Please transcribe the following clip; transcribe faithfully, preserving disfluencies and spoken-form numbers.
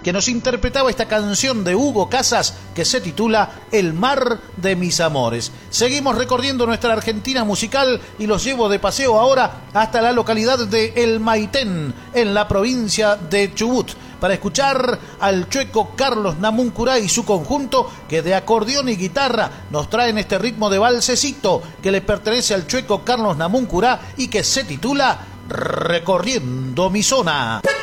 que nos interpretaba esta canción de Hugo Casas que se titula El mar de mis amores. Seguimos recorriendo nuestra Argentina musical y los llevo de paseo ahora hasta la localidad de El Maitén, en la provincia de Chubut, para escuchar al chueco Carlos Namuncurá y su conjunto, que de acordeón y guitarra nos traen este ritmo de valsecito que le pertenece al chueco Carlos Namuncurá y que se titula Recorriendo mi zona.